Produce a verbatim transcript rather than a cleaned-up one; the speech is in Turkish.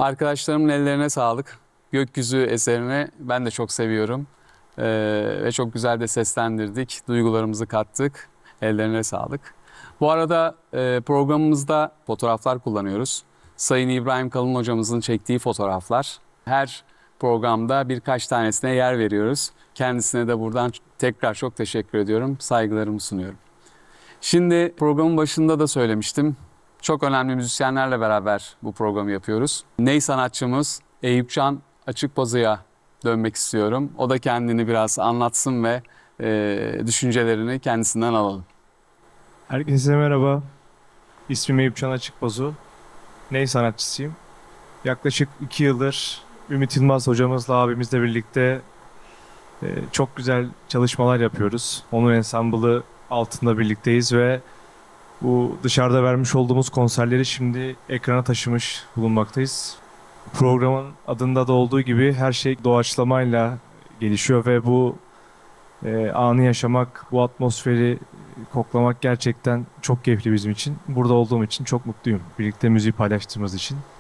Arkadaşlarımın ellerine sağlık. Gökyüzü eserini ben de çok seviyorum. Ee, ve çok güzel de seslendirdik. Duygularımızı kattık. Ellerine sağlık. Bu arada e, programımızda fotoğraflar kullanıyoruz. Sayın İbrahim Kalın hocamızın çektiği fotoğraflar. Her programda birkaç tanesine yer veriyoruz. Kendisine de buradan tekrar çok teşekkür ediyorum. Saygılarımı sunuyorum. Şimdi programın başında da söylemiştim. Çok önemli müzisyenlerle beraber bu programı yapıyoruz. Ney sanatçımız Eyüpcan Açıkpazı'ya dönmek istiyorum. O da kendini biraz anlatsın ve e, düşüncelerini kendisinden alalım. Herkese merhaba. İsmim Eyüpcan Açıkbozu. Ney sanatçısıyım. Yaklaşık iki yıldır Ümit Yılmaz hocamızla abimizle birlikte e, çok güzel çalışmalar yapıyoruz. Onun ensamblı altında birlikteyiz ve bu dışarıda vermiş olduğumuz konserleri şimdi ekrana taşımış bulunmaktayız. Programın adında da olduğu gibi her şey doğaçlamayla gelişiyor ve bu e, anı yaşamak, bu atmosferi koklamak gerçekten çok keyifli bizim için. Burada olduğum için çok mutluyum. Birlikte müziği paylaştığımız için.